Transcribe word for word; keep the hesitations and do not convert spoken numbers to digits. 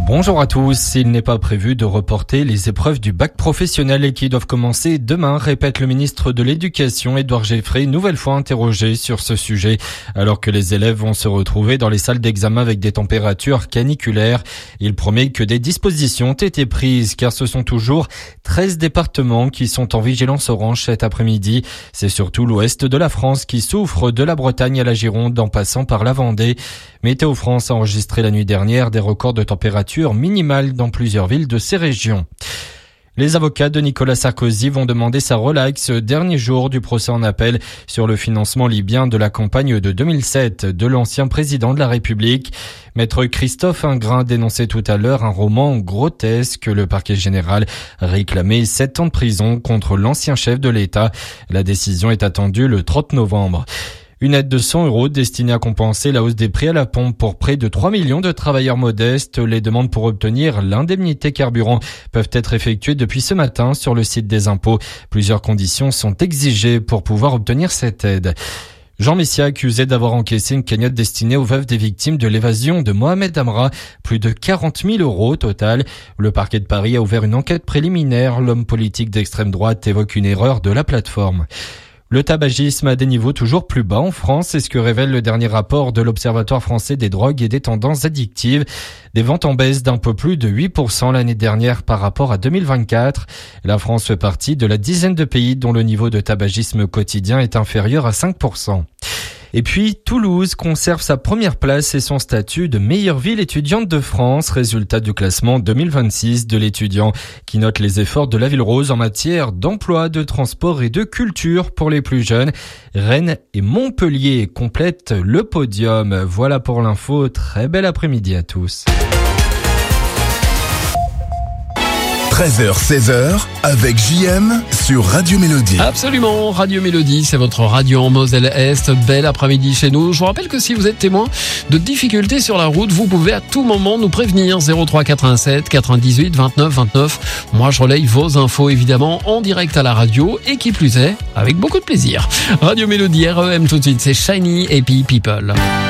Bonjour à tous. Il n'est pas prévu de reporter les épreuves du bac professionnel qui doivent commencer demain, répète le ministre de l'Éducation, Édouard Geoffrey, nouvelle fois interrogé sur ce sujet. Alors que les élèves vont se retrouver dans les salles d'examen avec des températures caniculaires, il promet que des dispositions ont été prises car ce sont toujours treize départements qui sont en vigilance orange cet après-midi. C'est surtout l'ouest de la France qui souffre, de la Bretagne à la Gironde en passant par la Vendée. Météo France a enregistré la nuit dernière des records de température minimale dans plusieurs villes de ces régions. Les avocats de Nicolas Sarkozy vont demander sa relaxe dernier jour du procès en appel sur le financement libyen de la campagne de deux mille sept de l'ancien président de la République. Maître Christophe Ingrin dénonçait tout à l'heure un roman grotesque. Le parquet général réclamait sept ans de prison contre l'ancien chef de l'État. La décision est attendue le trente novembre. Une aide de cent euros destinée à compenser la hausse des prix à la pompe pour près de trois millions de travailleurs modestes. Les demandes pour obtenir l'indemnité carburant peuvent être effectuées depuis ce matin sur le site des impôts. Plusieurs conditions sont exigées pour pouvoir obtenir cette aide. Jean Messia accusé d'avoir encaissé une cagnotte destinée aux veuves des victimes de l'évasion de Mohamed Amra. Plus de quarante mille euros au total. Le parquet de Paris a ouvert une enquête préliminaire. L'homme politique d'extrême droite évoque une erreur de la plateforme. Le tabagisme a des niveaux toujours plus bas en France, c'est ce que révèle le dernier rapport de l'Observatoire français des drogues et des tendances addictives. Des ventes en baisse d'un peu plus de huit pour cent l'année dernière par rapport à deux mille vingt-quatre. La France fait partie de la dizaine de pays dont le niveau de tabagisme quotidien est inférieur à cinq pour cent. Et puis, Toulouse conserve sa première place et son statut de meilleure ville étudiante de France, résultat du classement deux mille vingt-six de l'étudiant, qui note les efforts de la Ville Rose en matière d'emploi, de transport et de culture pour les plus jeunes. Rennes et Montpellier complètent le podium. Voilà pour l'info. Très bel après-midi à tous. treize heures seize heures avec J M sur Radio Mélodie. Absolument, Radio Mélodie, c'est votre radio en Moselle-Est. Bel après-midi chez nous. Je vous rappelle que si vous êtes témoin de difficultés sur la route, vous pouvez à tout moment nous prévenir. zéro trois quatre-vingt-sept quatre-vingt-dix-huit vingt-neuf vingt-neuf. Moi, je relaye vos infos évidemment en direct à la radio et qui plus est, avec beaucoup de plaisir. Radio Mélodie R E M tout de suite, c'est Shiny et puis People.